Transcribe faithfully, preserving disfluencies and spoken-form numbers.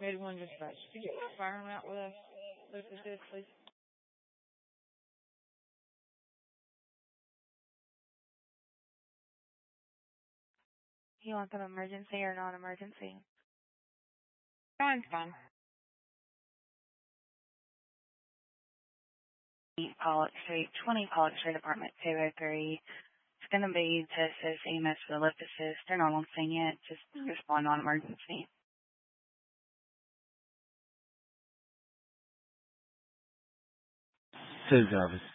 eighty-one dispatch. Could you get my firearm out with us? Lucas did, please. You want them emergency or non-emergency? Fine, fine. Pollock Street, twenty Pollock Street, apartment two oh three. It's going to be to assist E M S for the lift assist. They're not on scene yet. Just respond on emergency. Citizen office.